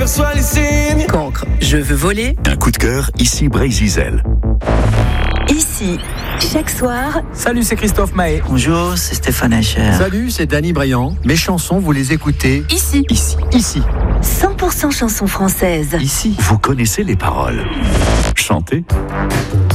Cancre, je veux voler. Un coup de cœur, ici Brésil. Ici, chaque soir. Salut, c'est Christophe Mahé. Bonjour, c'est Stéphane Echer. Salut, c'est Danny Briand. Mes chansons, vous les écoutez Ici. Ici. 100% chansons françaises. Ici. Vous connaissez les paroles. Chantez.